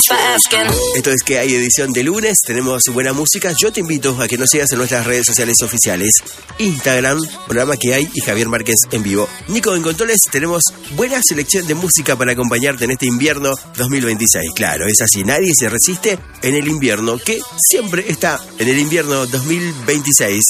Esto es Que Hay, edición de lunes. Tenemos buena música. Yo te invito a que nos sigas en nuestras redes sociales oficiales: Instagram, programa Que Hay, y Javier Márquez en vivo. Nico en controles. Tenemos buena selección de música para acompañarte en este invierno 2026. Claro, es así. Nadie se resiste en el invierno, que siempre está en el invierno 2026.